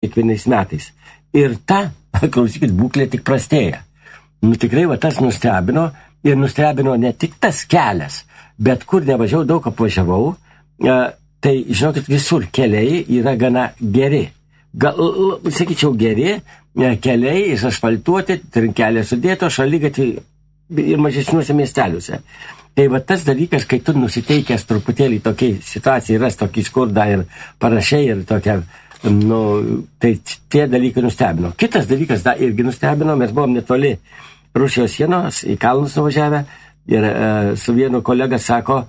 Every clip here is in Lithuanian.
kiekvienais metais. Ir ta, klausykit, būklė tik prastėja. Tikrai va tas nustebino ir nustebino ne tik tas kelias, bet kur nevažiavau, daug apvažiavau, tai žinokit, visur keliai yra gana geri. Sakyčiau, geri keliai, išasfaltuoti, trinkelė sudėto, šaligatviai ir mažesniuose miesteliuose. Tai va tas dalykas, kai tu nusiteikęs truputėlį tokiai situacijai, ras tokį skurdą ir panašiai, ir tokia, tai tie dalykai nustebino. Kitas dalykas irgi nustebino, mes buvom netoli Rusijos sienos, į kalnus nuvažiavę, ir su vienu kolega sako,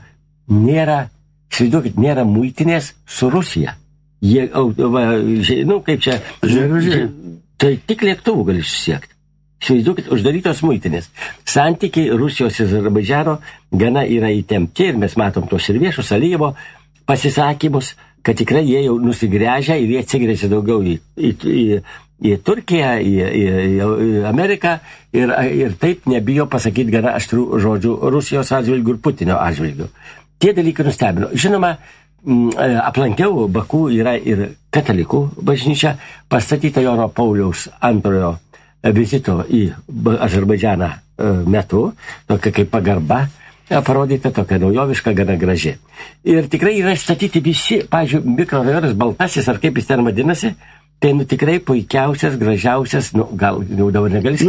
nėra muitinės su Rusija. Jie, kaip čia, tai tik lėktuvų gali susiekti. Įsivaizduokit, uždarytos muitinės. Santykiai Rusijos ir Azerbaidžano gana yra įtempti ir mes matom tos ir viešus Alijevo pasisakymus, kad tikrai jie jau nusigręžia ir jie atsigręžia daugiau į Turkiją, į Ameriką ir taip nebijo pasakyti gana aštrių žodžių Rusijos atžvilgių ir Putino atžvilgių. Tie dalykai nustebino. Žinoma, aplankiau Baku yra ir katalikų bažnyčia, pastatyta Jono Pauliaus antrojo vizito į Azerbaidžaną metu, tokia kaip pagarba parodyta, tokia naujoviška, gana graži. Ir tikrai yra statyti visi, pavyzdžiui, mikrorajonas Baltasis, ar kaip jis ten vadinasi, tai tikrai puikiausias, gražiausias, gal jau dabar negalisi.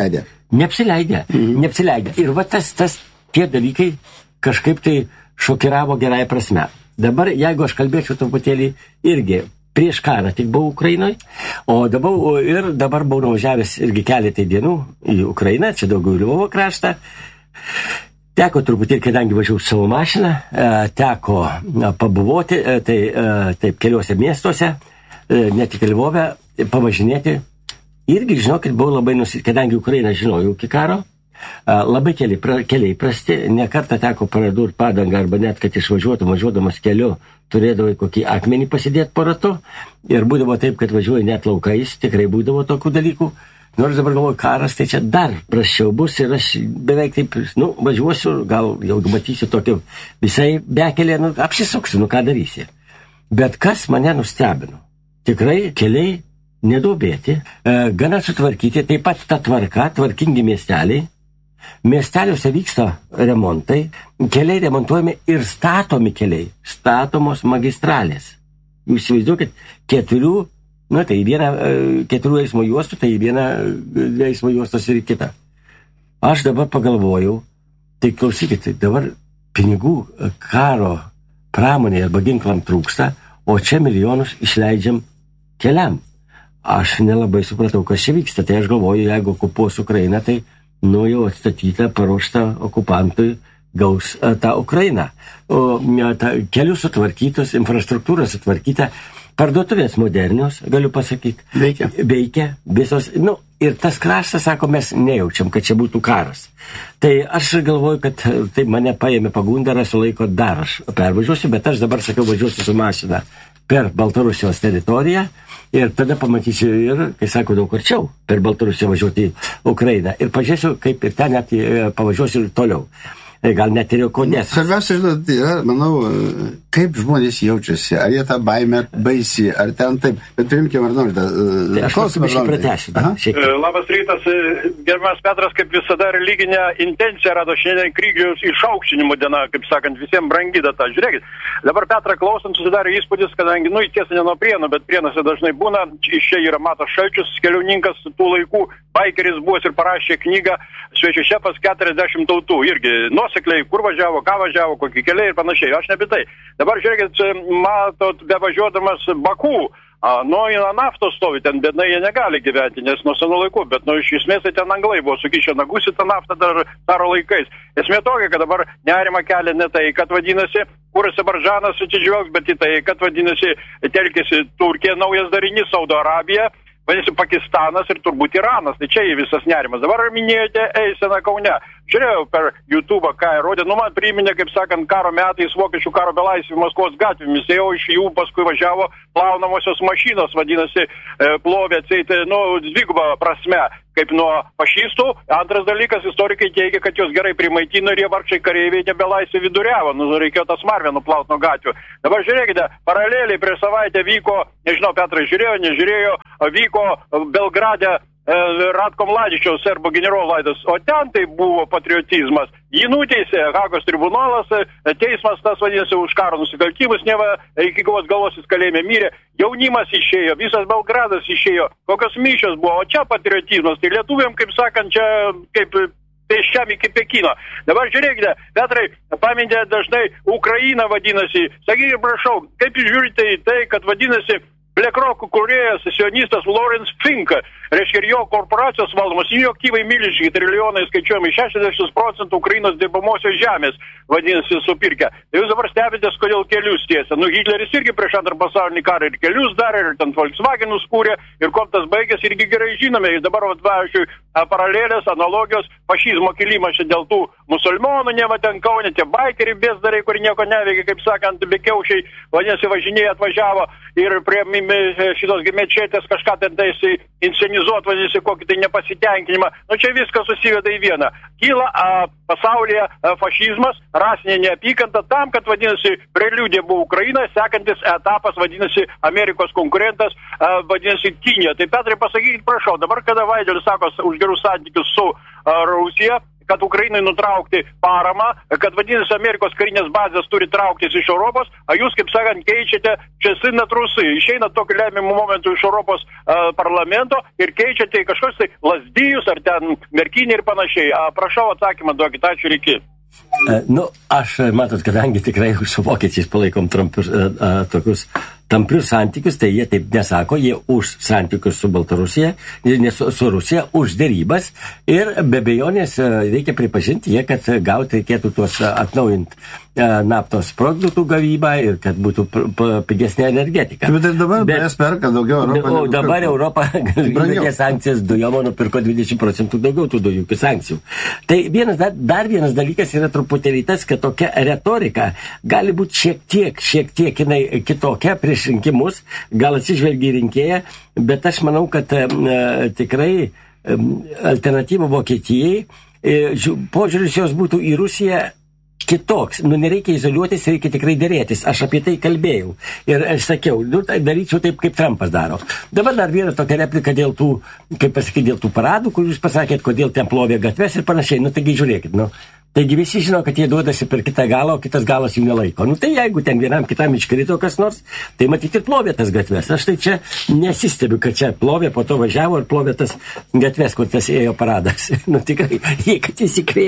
Neapsileidė. Ir va tie dalykai kažkaip tai šokiravo gerąją prasme. Dabar, jeigu aš kalbėčiau truputėlį irgi, prieš karą tik buvau Ukrainoje, o dabar buvau nuvažiavęs irgi keletai dienų į Ukrainą, čia daugiau į Lvovo kraštą. Teko truputėlį, kadangi važiavau savo mašiną, teko pabuvoti, taip keliuose miestuose, ne tik Lvove, pavažinėti. Irgi, žinokit, buvau labai kadangi Ukrainą žinojau iki karo, labai keliai prasti, ne kartą teko pradurt padangą arba net, kad važiuodamas keliu, turėdavai kokį akmenį pasidėti po ratu ir būdavo taip, kad važiuoji net laukais, tikrai būdavo tokių dalykų. Nors dabar galvoju, karas, tai čia dar prasčiau bus ir aš beveik taip, važiuosiu, gal jau matysiu tokį visai bekelį, apsisuksiu, ką darysi. Bet kas mane nustebino? Tikrai keliai neduobėti, gana sutvarkyti, taip pat ta tvarka, tvarkingi miesteliai. Miesteliuose vyksta remontai, keliai remontuojami ir statomi keliai, statomos magistralės. Jūs įsivaizduokit, keturių eismo juostų, tai viena eismo juostos ir kita. Aš dabar pagalvojau, tai klausykit, dabar pinigų karo pramonėje arba ginklam trūksta, o čia milijonus išleidžiam keliam. Aš nelabai supratau, kas čia vyksta, tai aš galvoju, jeigu okupuos Ukrainą, tai jau atstatyta, paruošta okupantui gaus tą Ukrainą. O kelių sutvarkytos, infrastruktūra sutvarkyta, parduotuvės modernios, galiu pasakyti. Veikia visos. Ir tas kraštas, sako, mes nejaučiam, kad čia būtų karas. Tai aš galvoju, kad taip mane paėmė pagunda, rasiu laiko dar aš pervažiuosiu, bet aš dabar sakiau, važiuosiu su mašina per Baltarusijos teritoriją ir tada pamatysiu ir, kai sako, daug arčiau per Baltarusiją važiuoti į Ukrainą. Ir pažiūrėsiu, kaip ir ten net pavažiuosiu ir toliau. Gal net ir jau kodės. Svarbiausia, žinot, yra, manau, kaip žmonės jaučiasi, ar jie tą baimę baisi, ar ten taip. Bet priimkime, ar norite. Aš klausimą pratęsiu. Labas rytas, gerbiamas Petras, kaip visada religinė intencija rado šiandien kryžiaus išaukštinimo diena, kaip sakant, visiems brangi data. Žiūrėkit, dabar Petrą klausant susidarė įspūdis, kadangi, tiesa ne nuo Prienų, bet Prienuose dažnai būna, iš čia yra Matas Šalčius, keliauninkas tų laikų, baikeris buvęs ir parašė knygą Svečiašefas 40 tautų, irgi nuosekliai, kur važiavo, ką važiavo, kokį keliai ir panašiai. Aš ne apie tai. Dabar žiūrėkit, matot, bevažiuodamas Baku, naftos stovi, ten bednai jie negali gyventi, nes nuo senų laikų, bet iš esmės tai ten anglai buvo sukišę nagus į tą naftą dar karo laikais. Esmė tokia, kad dabar nerima kelia ne tai, kad vadinasi, kur Azerbaidžanas atsižvelgs, bet į tai, kad vadinasi, telkėsi Turkija, naujas darinys, Saudo Arabija, vadinasi, Pakistanas ir turbūt Iranas. Tai čia visas nerimas. Dabar minėjote eiseną Kaune. Žiūrėjau per YouTube, ką rodė. Nu, man priminė, kaip sakant, karo metais vokiečių karo belaisvių Maskvos gatvėmis. Jau iš jų paskui važiavo plaunamosios mašinos, vadinasi, plovė atseit, dvigubą prasme, kaip nuo fašistų. Antras dalykas, istorikai teigia, kad jos gerai primaitino ir jie vargšiai kareiviai nebelaisvė viduriavo. Reikėjo tas marvę nuplaut nuo gatvių. Dabar žiūrėkite, paraleliai prieš savaitę vyko, nežinau, Petras žiūrėjo, nežiūrėjo, vyko Belgrade Ratko Mladičiaus serbo generolo laidas, o ten tai buvo patriotizmas. Jį nuteisė Hagos tribunolas, teismas tas vadinasi už karo nusikaltimus, neva iki galvos jis kalėjime mirė, jaunimas išėjo, visas Belgradas išėjo, kokios mišios buvo, o čia patriotizmas, tai lietuviam, kaip sakant, čia kaip pėsčiam iki Pekino. Dabar žiūrėkite, Petrai, pamintė dažnai Ukraina vadinasi, sakykite, prašau, kaip jūs žiūrite į tai, kad vadinasi BlackRock kūrėjas, sionistas Lawrence Fink, reiškia ir jo korporacijos valdomos, jų aktyvai miliški, trilijonai skaičiuojami, 60% Ukrainos dirbamosios žemės, vadinasi, supirkę. Tai jūs dabar stebitės, kodėl kelius tiesia. Hitleris irgi prieš antrą pasaulinį karą ir kelius darė, ir ten Volkswagenus kūrė, ir kuo tas baigėsi, irgi gerai žinome. Ir dabar, pavyzdžiui, paralelės, analogijos, fašizmo kilimas dėl tų musulmonų, neva ten Kaune, tie baikeriai bezdariai, kurie nieko neveikia, kaip sakant, bekiaušiai, vadinasi, važinėje atvažiavo ir prie šitos mečetės kažką ten taisi inscenizuot, vadinasi, kokį tai nepasitenkinimą. Čia viskas susiveda į vieną. Kyla pasaulyje fašizmas, rasinė neapykanta tam, kad, vadinasi, preliudė buvo Ukraina, sekantis etapas, vadinasi, Amerikos konkurentas, vadinasi, Kinija. Tai, Petrai, pasakykit, prašau, dabar, kada Vaidelis sako už gerus santykius su Rusija, kad Ukrainai nutraukti paramą, kad vadinasi Amerikos karinės bazės turi trauktis iš Europos, o jūs, kaip sakant, keičiate čia sinat Rusai, išeina tokiu lemiamu momentu iš Europos parlamento ir keičiate kažkokius tai lazdijus ar ten merkinį ir panašiai. Prašau atsakymą duokit, ačiū ir iki. Aš, matot, kadangi tikrai su vokiečiais palaikom tokius tamprius santykius, tai jie taip nesako, jie už santykius su Baltarusija, nes su Rusija, už derybas ir be abejonės reikia pripažinti, kad gauti reikėtų tuos atnaujinti naftos produktų gavybą ir kad būtų pigesnė energetika. Bet ir dabar mes perka daugiau Europą. O dabar Europa įvedė sankcijas dujom, nupirko 20% daugiau tų dujų iki sankcijų. Tai dar vienas dalykas yra truputėlį tas, kad tokia retorika gali būti šiek tiek jinai kitokia prieš rinkimus, gal atsižvelgia į rinkėją, bet aš manau, kad tikrai alternatyva Vokietijai, požiūris jos būtų į Rusiją kitoks. Nereikia izoliuotis, reikia tikrai dėrėtis. Aš apie tai kalbėjau. Ir aš sakiau, daryčiau taip, kaip Trumpas daro. Dabar dar viena tokia replika dėl tų, kaip pasakyti, dėl tų paradų, kur jūs pasakėt, kodėl ten plovė gatves ir panašiai. Taigi žiūrėkit, Taigi visi žino, kad jie duodasi per kitą galą, o kitas galas jų nelaiko. Tai jeigu ten vienam kitam iškrito kas nors, tai matyti ir plovė tas gatves. Aš tai čia nesistebiu, kad čia plovė, po to važiavo ir plovė tas gatves, kur tas ėjo paradas. Tikrai, jei kad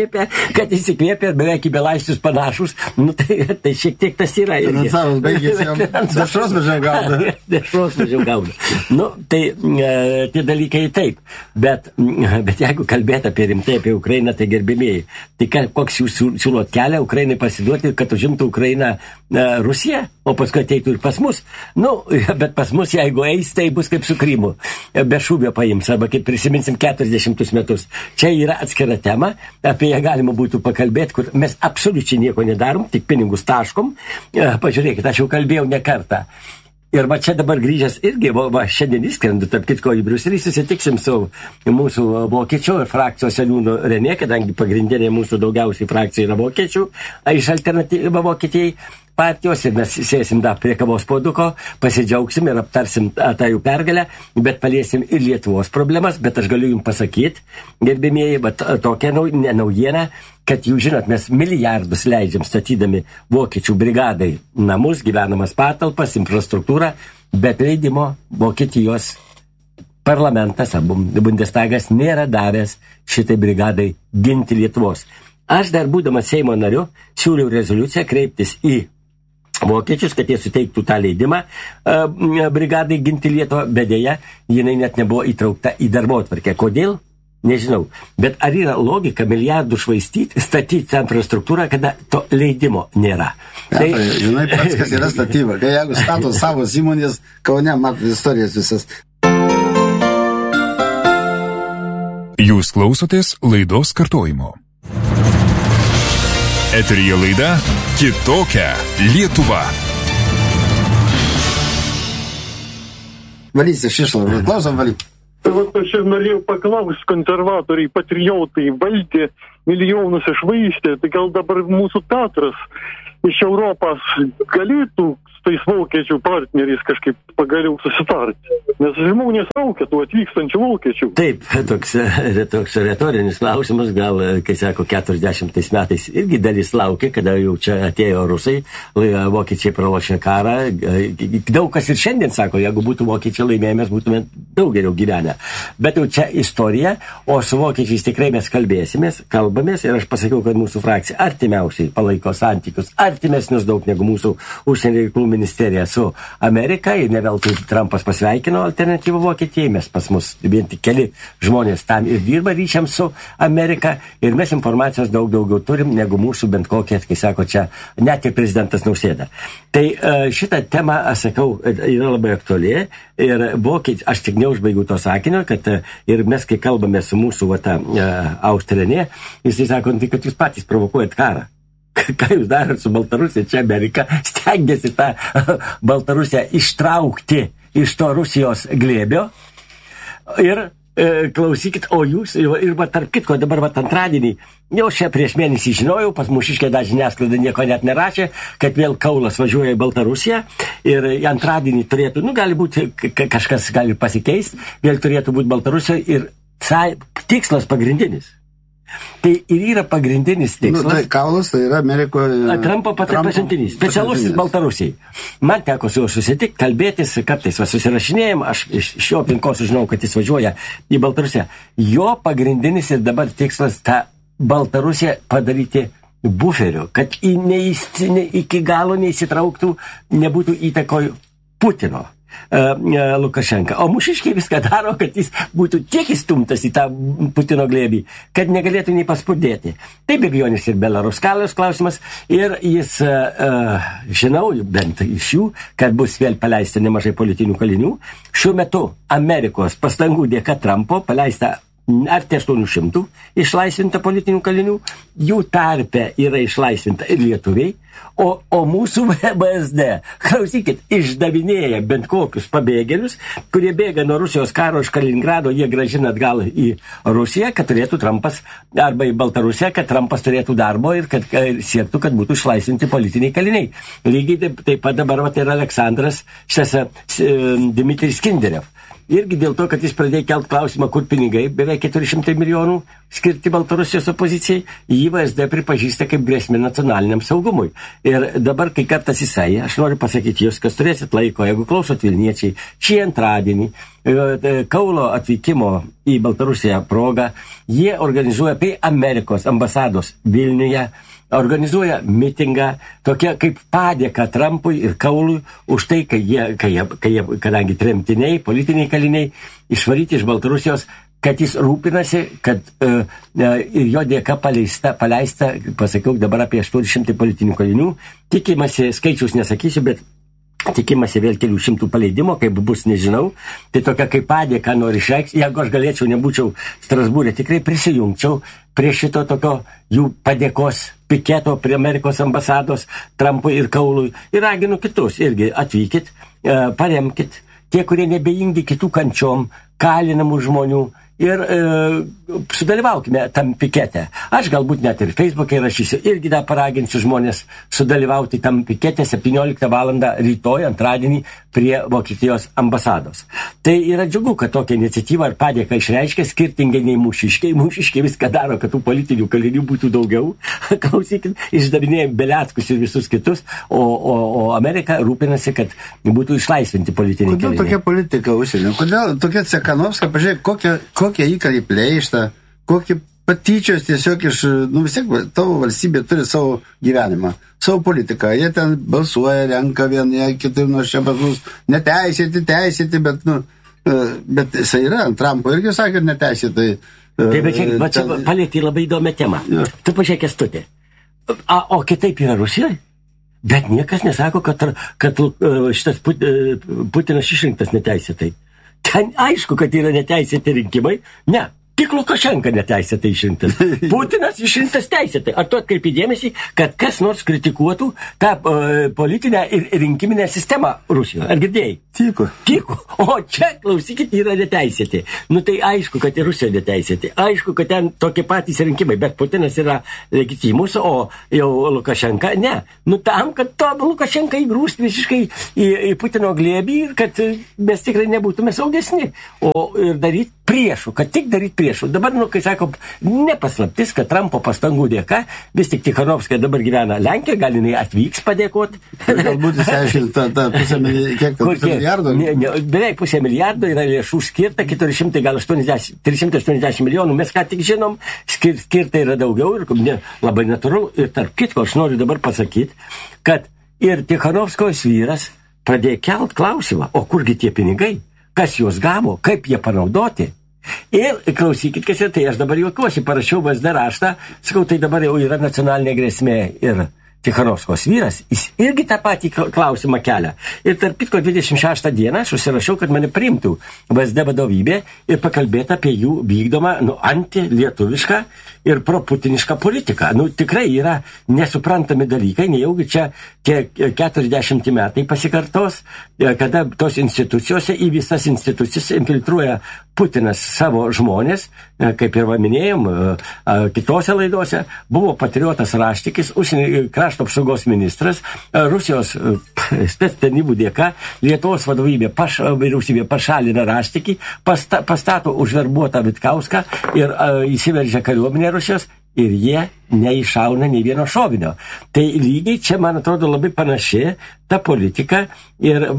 įsikvėpė ir beveik į belaisvius panašus, tai šiek tiek tas yra. Finansavus baigėsi, dešros mažiau gauna. Tai tie dalykai taip. Bet jeigu kalbėt apie rimtai, apie Ukrainą, tai gerbimieji, tai koks jūs siūlot kelią Ukrainai pasiduoti, kad užimtų Ukrainą Rusija, o paskui ateitų ir pas mus. Bet pas mus, jeigu eis, tai bus kaip su Krymu. Be šūvio paims, arba kaip prisiminsim 40 metus. Čia yra atskira tema, apie ją galima būtų pakalbėti, kur mes absoliučiai nieko nedarom, tik pinigus taškom. Pažiūrėkit, aš jau kalbėjau ne kartą. Ir čia dabar grįžęs irgi, šiandien įskrendu, tarp kitko į Briuselį, susitiksim su mūsų vokiečių ir frakcijos seniūnu Renė, kadangi pagrindinė mūsų daugiausiai frakcija yra vokiečių, iš alternatyva Vokietijai partijos ir mes sėsim dar prie kavos puoduko, pasidžiaugsim ir aptarsim tą jų pergalę, bet paliesim ir Lietuvos problemas, bet aš galiu jums pasakyti, gerbimieji, tokia naujiena, kad jūs žinot, mes milijardus leidžiam statydami vokiečių brigadai namus, gyvenamas patalpas, infrastruktūrą, bet leidimo Vokietijos parlamentas, Bundestagas nėra davęs šitai brigadai ginti Lietuvos. Aš dar būdamas Seimo nariu siūliau rezoliuciją kreiptis į vokiečius, kad jie suteiktų tą leidimą brigadai ginti Lietuvą, bet dėja, jinai net nebuvo įtraukta į darbotvarkę. Kodėl? Nežinau. Bet ar yra logika milijardų švaistyti, statyti infrastruktūrą, kada to leidimo nėra? Žinai, pats, kas yra statyba. Kai jeigu stato savo įmonės, Kaune, matot istorijas visas. Jūs klausotės laidos kartojimo. Eteryje laida Kitokia Lietuva. Valys iš išlavų. Klausom, Valys. Aš ir norėjau paklausti, konservatoriai, patriotai valdė, milijonus išvaistė, tai gal dabar mūsų Petras iš Europos galėtų su tais vokiečių partneriais kažkaip pagaliau susitarti. Nes žmonės laukia tų atvykstančių vokiečių. Taip, toks retorinis klausimas, gal, kai sako, 40 metais irgi dalis laukia, kada jau čia atėjo rusai, vokiečiai pralošė karą. Daug kas ir šiandien sako, jeigu būtų vokiečiai laimėję, mes būtume daug geriau gyvenę. Bet jau čia istorija, o su vokiečiais tikrai mes kalbamės ir aš pasakiau, kad mūsų frakcija artimiausiai palaiko santykius, artimesnius daug negu mūsų užsienio reikalų ministerija su Amerika, ir ne veltui Trumpas pasveikino alternatyvą Vokietijai, mes pas mus vien tik keli žmonės tam ir dirba ryšiams su Amerika, ir mes informacijos daug daugiau turim negu mūsų bent kokie, kai sako čia, net ir prezidentas Nausėda. Tai šitą temą, aš sakau, yra labai aktuali, ir aš tik neužbaigiu to sakinio, kad ir mes, kai kalbame su mūsų Austrienė, jisai sako, tai kad jūs patys provokuojat karą. Ką jūs darot su Baltarusija, čia Amerika stengiasi tą Baltarusiją ištraukti iš to Rusijos glėbio. Ir klausykit, o jūs, ir tarp kitko, dabar antradienį, jau čia prieš mėnesį žinojau, pas mūšiškė dar žiniasklaida nieko net nerašė, kad vėl Kaulas važiuoja į Baltarusiją, ir antradienį turėtų, gali būti, kažkas gali pasikeisti, vėl turėtų būti Baltarusijoje, ir tikslas pagrindinis. Tai ir yra pagrindinis tikslas. Tai Kaulas, tai yra Amerikoje... Trumpo pasiuntinys, specialusis Baltarusijai. Man teko su juo susitikti, kalbėtis, kartais susirašinėjom, aš iš jo aplinkos žinau, kad jis važiuoja į Baltarusiją. Jo pagrindinis ir dabar tikslas tą Baltarusiją padaryti buferiu, kad iki galo neįsitrauktų, nebūtų įtakoj Putino. Lukašenka. O mūšiškiai viską daro, kad jis būtų tiek įstumtas į tą Putino glėbį, kad negalėtų nei paspurdėti. Tai be abejonės ir Belaruskalijos klausimas, ir jis, žinau, bent iš jų, kad bus vėl paleista nemažai politinių kalinių. Šiuo metu Amerikos pastangų dėka Trumpo paleista arti 800 išlaisvinta politinių kalinių, jų tarpe yra išlaisvinta ir lietuviai, o mūsų BSD, klausykit, išdavinėja bent kokius pabėgėlius, kurie bėga nuo Rusijos karo iš Kaliningrado, jie grąžina atgal į Rusiją, kad turėtų Trumpas, arba į Baltarusiją, kad Trumpas turėtų darbo ir kad siektų, kad būtų išlaisvinti politiniai kaliniai. Lygiai taip pat dabar ir Aleksandras, Dmitrijus Kinderev. Irgi dėl to, kad jis pradėjo kelt klausimą, kur pinigai, beveik 400 milijonų skirti Baltarusijos opozicijai, jį VSD pripažįsta kaip grėsmė nacionaliniam saugumui. Ir dabar, kai kartas jisai, aš noriu pasakyti jūs, kas turėsit laiko, jeigu klausot Vilniečiai, šį antradienį, Kaulo atvykimo į Baltarusiją progą, jie organizuoja prie Amerikos ambasados Vilniuje, organizuoja mitingą, tokia kaip padėka Trumpui ir Kaului už tai, kadangi tremtiniai, politiniai kaliniai išvaryti iš Baltarusijos, kad jis rūpinasi, kad ir jo dėka paleista, pasakiau dabar apie 800 politinių kalinių, tikimasi, skaičius nesakysiu, bet tikimasi vėl kelių šimtų paleidimo, kaip bus, nežinau. Tai tokia kaip padėka nori išreikšti. Jeigu aš galėčiau, nebūčiau Strasbūrė, tikrai prisijungčiau prie šito tokio jų padėkos piketo prie Amerikos ambasados Trumpui ir Kaului. Ir raginu kitus irgi atvykit, paremkit tie, kurie nebejingi kitų kančiom, kalinamų žmonių. Ir sudalyvaukime tam pikete. Aš galbūt net ir Facebook'e rašysiu, irgi dar paraginsiu žmonės sudalyvauti tam pikete 17 valandą rytoj, antradienį, prie Vokietijos ambasados. Tai yra džiugu, kad tokia iniciatyva ar padėka išreiškia skirtingai nei mūšiškiai. Mūšiškiai viską daro, kad tų politinių kalinių būtų daugiau. Klausykit, išdavinėjom Beliackus ir visus kitus, o Amerika rūpinasi, kad būtų išlaisvinti politiniai kaliniai. Kodėl tokia politika užsienio? Kodėl tokia Cekanovska, pažiūrėk, kokie įkaliai pleišta, kokie patyčios tiesiog iš, vis tiek tavo valstybė turi savo gyvenimą, savo politiką, jie ten balsuoja, renka vieni, kiti, čia pas mus neteisėti, bet jisai yra, Trumpo irgi sakė, neteisėtai. Taip, bet čia palėtė labai įdomią temą. Tu pažiūrėk, Kęstuti. O kitaip yra Rusijoje? Bet niekas nesako, kad šitas Putinas išrinktas neteisėtai. Ten aišku, kad yra neteisėti rinkimai. Ne, Tik Lukašenka neteisėtai išrinktas. Putinas išrinktas teisėtai. Ar tu atkreipi dėmesį, kad kas nors kritikuotų tą politinę ir rinkiminę sistemą Rusijoje? Ar girdėjai? Tyko. O čia, klausykit, yra neteisėti. Nu tai aišku, kad ir Rusijoje neteisėti. Aišku, kad ten tokie patys rinkimai, bet Putinas yra legitimus, o jau Lukašenka ne. Nu tam, kad to Lukašenka įgrūst visiškai į Putino glėbį ir kad mes tikrai nebūtume saugesni. O ir daryti priešų, kad tik daryti priešų. Dabar, kai sakom, nepaslaptis, kad Trumpo pastangų dėka, vis tik Tikhanovskaja dabar gyvena Lenkijoje, gal jinai atvyks padėkoti. Galbūt jis aiškins tą pusę milijardo. Beveik pusę milijardo yra lėšų skirta, 380 milijonų. Mes ką tik žinom, skirta yra daugiau ir labai natūralu. Ir tarp kitko, aš noriu dabar pasakyti, kad ir Tikhanovskajos vyras pradėjo kelt klausimą, o kurgi tie pinigai? Kas juos gavo, kaip jie panaudoti. Ir klausykit, kas yra tai, aš dabar juokiuosi, parašiau VSD raštą, sakau, tai dabar jau yra nacionalinė grėsmė ir Tikhanovskajos vyras, jis irgi tą patį klausimą kelia. Ir tarp kitko 26 dieną aš užsirašiau, kad mane priimtų VSD vadovybė ir pakalbėti apie jų vykdomą antilietuvišką ir proputinišką politiką. Tikrai yra nesuprantami dalykai, nejaugi čia tie 40 metai pasikartos, kada tos institucijose į visas institucijas infiltruoja Putinas savo žmonės, kaip ir minėjom, kitose laidose, buvo patriotas Raštikis, krašto apsaugos ministras, Rusijos spectarnybų dėka, Lietuvos vyriausybė pašalina Raštikį, pastato užverbuotą Vitkauską ir įsiveržia kariuomenė Rusijos ir jie neišauna nei vieno šovinio. Tai lygiai čia, man atrodo, labai panaši ta politika ir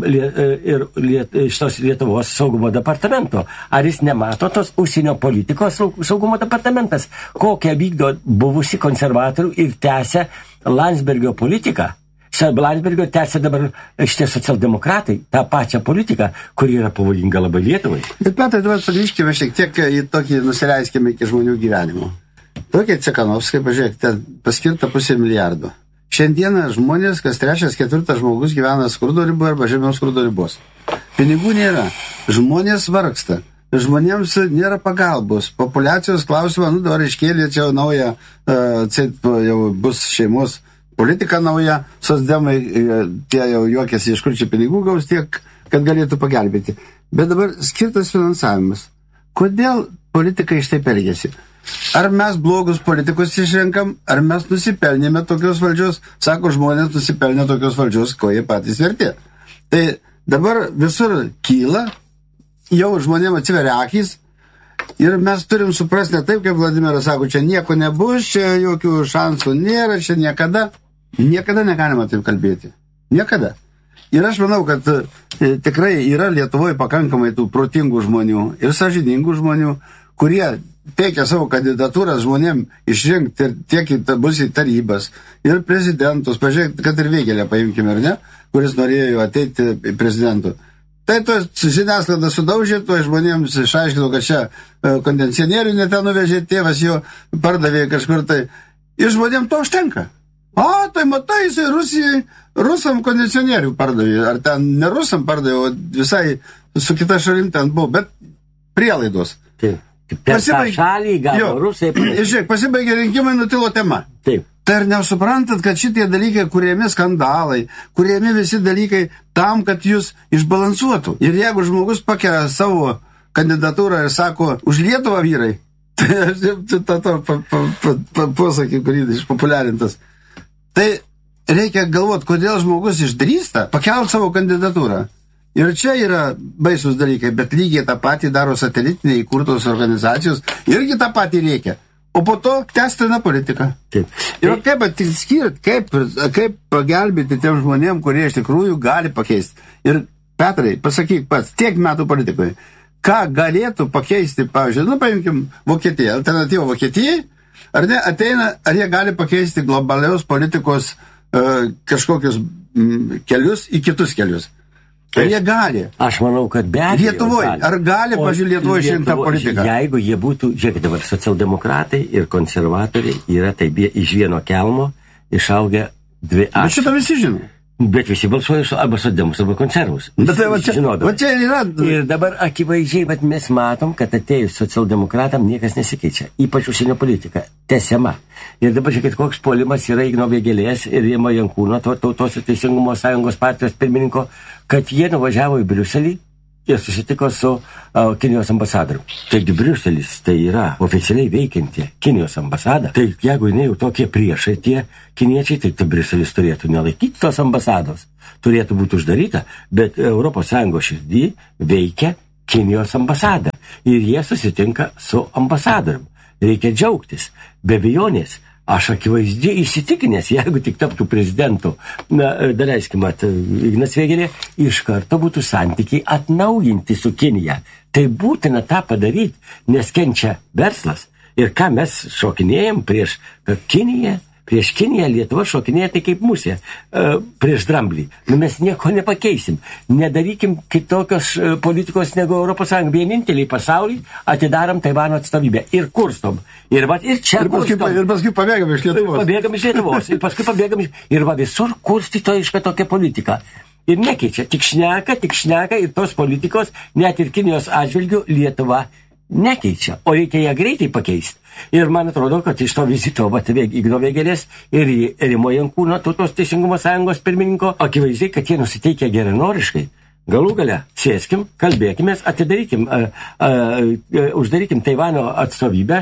šitos Lietuvos saugumo departamento. Ar jis nemato tos užsienio politikos saugumo departamentas, kokią vykdo buvusi konservatorių ir tęsia Landsbergio politiką? Landsbergio tęsia dabar šitie socialdemokratai tą pačią politiką, kuri yra pavojinga labai Lietuvai. Bet Petrai, dabar sugrįžkime šiek tiek į tokį nusileiskime iki žmonių gyvenimo. Tokie Tikhanovskai, pažiūrėkite, paskirta 500 milijardo. Šiandieną žmonės, kas 3-4 žmogus gyvena skurdo riboje arba žemiau skurdo ribos. Pinigų nėra. Žmonės vargsta. Žmonėms nėra pagalbos. Populiacijos klausimą, dabar iškėlė čia naują, jau bus šeimos politika nauja, socdemai, tie jau juokėsi, iš kur čia pinigų gaus tiek, kad galėtų pagelbėti. Bet dabar skirtas finansavimas. Kodėl politikai šitaip elgiasi? Ar mes blogus politikus išrenkam, ar mes nusipelnėme tokios valdžios? Sako, žmonės nusipelnė tokios valdžios, ko jie patys vertė. Tai dabar visur kyla, jau žmonėm atsiveria akys ir mes turim suprasti ne taip, kaip Vladimiras sako, čia nieko nebus, čia jokių šansų nėra, čia niekada negalima taip kalbėti. Niekada. Ir aš manau, kad tikrai yra Lietuvoje pakankamai tų protingų žmonių ir sąžiningų žmonių, kurie teikia savo kandidatūras žmonėm išrinkti ir tiek bus į tarybas ir prezidentus, pažiūrėk, kad ir Vėgėlę paimkime, ar ne, kuris norėjo ateiti į prezidentų. Tai to žiniasklaida sudaužė, to žmonėms išaiškino, kad čia kondicionierių net nuvežė, tėvas jo pardavė kažkur tai. Ir žmonėm to užtenka. Tai matai, jisai rusam kondicionierių pardavė, ar ten ne rusam pardavė, o visai su kita šalim ten buvo, bet prielaidos. Taip. Per tą šalį gavo rusai. Žiūrėk, pasibaigė rinkimai, nutilo tema. Taip. Tai ar nesuprantat, kad šitie dalykai, kuriami skandalai, kuriami visi dalykai tam, kad jūs išbalansuotų. Ir jeigu žmogus pakelia savo kandidatūrą ir sako, už Lietuvą vyrai, tai aš posakį, kurį išpopuliarintas, tai reikia galvoti, kodėl žmogus išdrįsta pakelt savo kandidatūrą. Ir čia yra baisus dalykai, bet lygiai tą patį daro satelitiniai įkurtos organizacijos, irgi tą patį reikia. O po to tęstina politika. Taip. Ir kaip atskirti, kaip pagelbėti tiem žmonėm, kurie iš tikrųjų gali pakeisti. Ir Petrai, pasakyk pats, tiek metų politikoje, ką galėtų pakeisti, pavyzdžiui, paimkim Vokietiją, alternatyvą Vokietijai, ar ne, ateina, ar jie gali pakeisti globalios politikos kažkokius kelius į kitus kelius. Tai jie gali. Aš manau, kad be abejo. Lietuvoje. Ar gali, pažiūrėjau, Lietuvoje išrinktą politiką? Jeigu jie būtų, žiūrėkit dabar, socialdemokratai ir konservatoriai yra taip iš vieno kelmo išaugę dvi ašis. Bet šitą visi žino. Bet visi balsuoja arba socdemus, arba konservus. Bet tai va čia ir yra. Ir dabar akivaizdžiai, bet mes matom, kad atėjus socialdemokratam niekas nesikeičia. Ypač užsienio politika. Tęsiama. Ir dabar žiūrėkit, koks puolimas yra Igno Vėgėlės ir Rimo Jankūno, Tautos ir Teisingumo sąjungos partijos pirmininko, kad jie nuvažiavo į Briuselį ir susitiko su Kinijos ambasadoriu. Taigi Briuselis tai yra oficialiai veikianti Kinijos ambasada. Tai jeigu jinai jau tokie priešai tie kiniečiai, tai Briuselis turėtų nelaikyti tos ambasados. Turėtų būti uždaryta, bet ES širdį veikia Kinijos ambasada. Ir jie susitinka su ambasadorium. Reikia džiaugtis. Be abejonės. Aš akivaizdžiai įsitikinęs, jeigu tik taptų prezidentu, daleiskim, Ignas Vėgėlė, iš karto būtų santykiai atnaujinti su Kinija. Tai būtina tą padaryti, nes kenčia verslas. Ir ką mes šokinėjom prieš Kiniją, Lietuva šokinėja tai kaip musė prieš dramblį. Mes nieko nepakeisim. Nedarykim kitokios politikos negu ES. Vieninteliai pasaulyje atidarom Taivano atstovybę ir kurstom. Ir čia kurstom. Ir paskui pabėgam iš Lietuvos. Pabėgam iš Lietuvos. Ir paskui pabėgam ir visur kurstytojiška tokia politika. Ir nekeičia. Tik šneka ir tos politikos, net ir Kinijos atžvilgių Lietuva nekeičia. O reikia ją greitai pakeisti. Ir man atrodo, kad iš to vizito Igno Vėgėlės ir Rimo Jankūno, Tautos Teisingumo sąjungos pirmininko, akivaizdžiai, kad jie nusiteikia geranoriškai. Galų gale, sėskim, kalbėkimės, atidarykim, uždarykim Taivano atstovybę,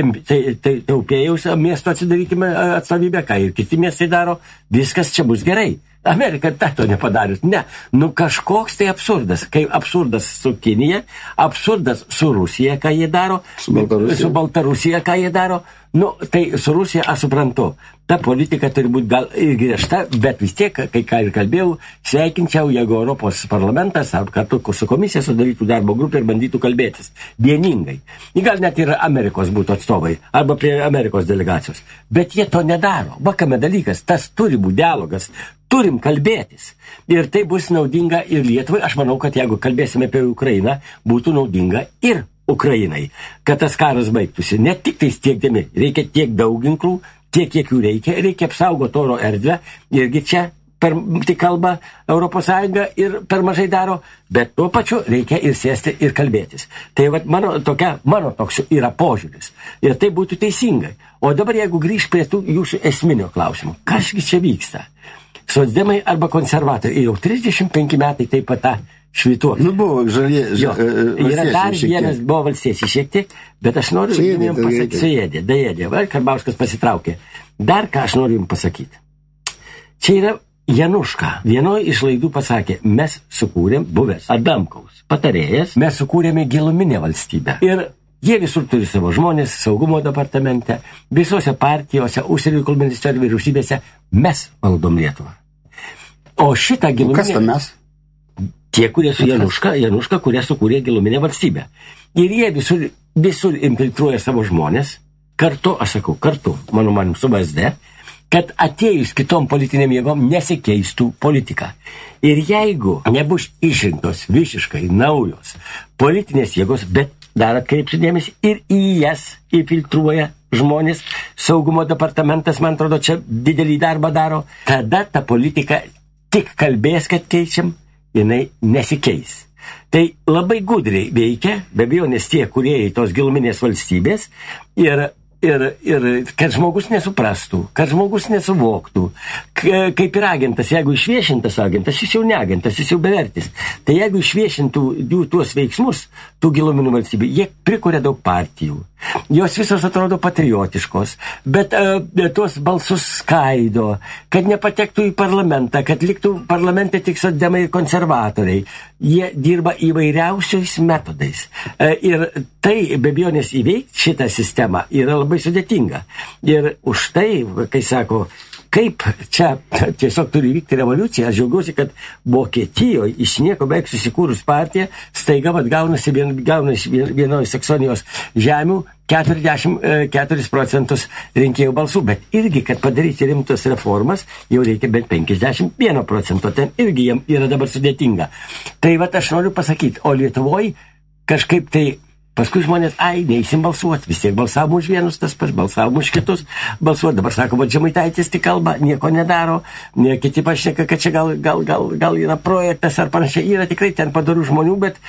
Taupėjaus miesto atsidarykime atstovybę, ką ir kiti miestai daro, viskas čia bus gerai. Amerika to nepadarius. Ne, kažkoks tai absurdas. Kai absurdas su Kinija, absurdas su Rusija, ką jie daro, su Baltarusija, ką jie daro, tai su Rusija aš suprantu. Ta politika turi būti gal ir griežta, bet vis tiek, kai ką ir kalbėjau, sveikinčiau, jeigu Europos parlamentas kartu su komisija sudarytų darbo grupę ir bandytų kalbėtis vieningai. Gal net ir Amerikos būtų atstovai, arba prie Amerikos delegacijos. Bet jie to nedaro. Vakame dalykas, tas turi būti dialogas. Turim kalbėtis. Ir tai bus naudinga ir Lietuvai. Aš manau, kad jeigu kalbėsime apie Ukrainą, būtų naudinga ir Ukrainai. Kad tas karas baigtųsi. Ne tik tai tiekdami. Reikia tiek daug ginklų, tiek kiek jų reikia. Reikia apsaugoti oro erdvę. Irgi čia tik kalba ES ir per mažai daro. Bet tuo pačiu reikia ir sėsti ir kalbėtis. Tai mano toks yra požiūris. Ir tai būtų teisingai. O dabar jeigu grįž prie tų jūsų esminio klausimų. Kasgi čia vyksta? Socdemai arba konservatoriai. Jau 35 metai taip pat tą švytuoklį. Buvo žalieji. Yra dar vienas, buvo valstiečiai šiek tiek, bet aš noriu jums pasakyti. Daėdė. Karbauskis pasitraukė. Dar ką aš noriu jums pasakyti. Čia yra Januška. Vienoje iš laidų pasakė, mes sukūrėm, buvęs Adamkaus patarėjas, mes sukūrėme giluminę valstybę. Ir jie visur turi savo žmonės, saugumo departamente, visose partijose, užsienio reikalų ministerijos vyriausybėse mes valdom Lietuvą. O šitą giluminę... Kas tam mes? Tie, kurie su Januška, kurie sukūrė giluminę valstybę. Ir jie visur infiltruoja savo žmonės, kartu, mano manim, su VSD, kad atėjus kitom politinėm jėgom nesikeistų politika. Ir jeigu nebus išrinktos visiškai naujos politinės jėgos, bet dar atkreipsiu dėmesį, ir į jas infiltruoja žmonės, saugumo departamentas, man atrodo, čia didelį darbą daro, tada ta politika tik kalbės, kad keičiam, jinai nesikeis. Tai labai gudriai veikia, be abejonės tie, kurie į tos giluminės valstybės, ir kad žmogus nesuprastų, kad žmogus nesuvoktų, kaip ir agentas, jeigu išviešintas agentas, jis jau ne agentas, jis jau bevertis. Tai jeigu išviešintų jų tuos veiksmus, tų giluminių valstybių, jie prikuria daug partijų. Jos visos atrodo patriotiškos, bet tuos balsus skaido, kad nepatektų į parlamentą, kad liktų parlamente tik socdemai ir konservatoriai. Jie dirba įvairiausiais metodais. Ir tai, be abejonės, įveikti šitą sistemą yra labai sudėtinga. Ir už tai, kai sako, kaip čia tiesiog turi vykti revoliucija, aš džiaugiuosi, kad Vokietijoje iš nieko beveik susikūrus partija staiga gaunasi vienoje Saksonijos žemių 44% rinkėjų balsų, bet irgi, kad padaryti rimtas reformas, jau reikia bent 51%, ten irgi jiem yra dabar sudėtinga. Tai aš noriu pasakyti, o Lietuvoje kažkaip tai Paskui žmonės, neįsim balsuoti, vis tiek balsavom už vienus, tas pats balsavom už kitus balsuoti. Dabar sako, va, Žemaitaitis tik kalba, nieko nedaro, kiti pašneka, kad čia gal yra projektas ar panašiai. Yra tikrai ten padarų žmonių, bet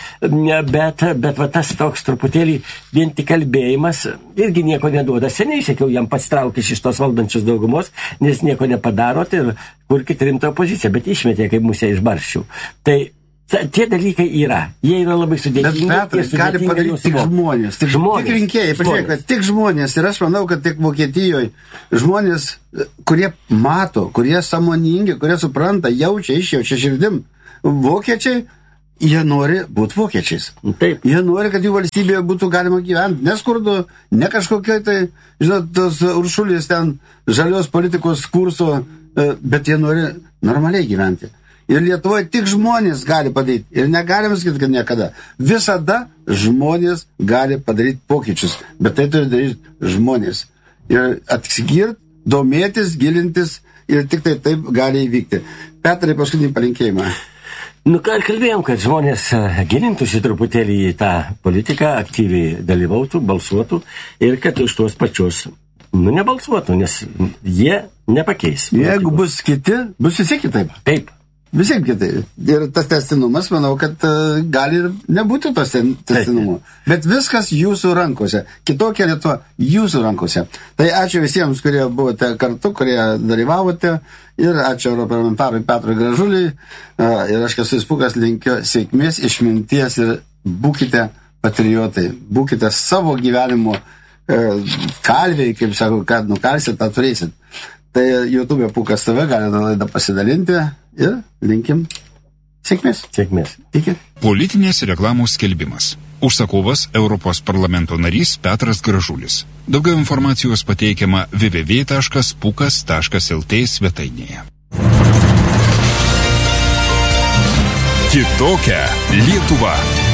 va tas toks truputėlį vien tik kalbėjimas irgi nieko neduoda. Seniai sakiau, jam pats traukis iš tos valdančios daugumos, nes nieko nepadarot ir kurkit rimtą opoziciją, bet išmetė kaip musę iš barščių. Tai tie dalykai yra. Jie yra labai sudėtingi. Bet Petras gali padaryti tik žmonės. Tik rinkėjai. Pažiūrėk, tik žmonės. Ir aš manau, kad tik Vokietijoje žmonės, kurie mato, kurie sąmoningi, kurie supranta, jaučia širdim. Vokiečiai, jie nori būti vokiečiais. Taip. Jie nori, kad jų valstybėje būtų galima gyventi. Neskurdu, ne kažkokia tai, žinot, tos Uršulės ten žalios politikos kurso, bet jie nori normaliai gyventi. Ir Lietuvoje tik žmonės gali padaryti. Ir negalim sakyti, kad niekada. Visada žmonės gali padaryti pokyčius. Bet tai turi daryti žmonės. Ir atsigirti, domėtis, gilintis ir tik tai taip gali įvykti. Petrai, paskutinį palinkėjimą. Ką ir kalbėjom, kad žmonės gilintųsi truputėlį į tą politiką, aktyviai dalyvautų, balsuotų ir kad už tuos pačius nebalsuotų, nes jie nepakeis. Jeigu bus kiti, bus visi kitaip. Taip. Visi kitaip. Ir tas tęstinumas, manau, kad gali ir nebūti tos tęstinumo. Bet viskas jūsų rankose. Kitokia Lietuva jūsų rankose. Tai ačiū visiems, kurie buvote kartu, kurie dalyvavote. Ir ačiū europarlamentarui Petrui Gražuliui. Ir aš Kęstutis Pūkas linkiu sėkmės, išminties ir būkite patriotai. Būkite savo gyvenimo kalviai, kaip sako, kad nukalsit, tą turėsit. Tai YouTube Pūkas TV galite laidą pasidalinti ir linkim sėkmės. Sėkmės. Iki. Politinės reklamos skelbimas. Užsakovas Europos parlamento narys Petras Gražulis. Daugiau informacijos pateikiama www.pukas.lt svetainėje. Kitokia Lietuva.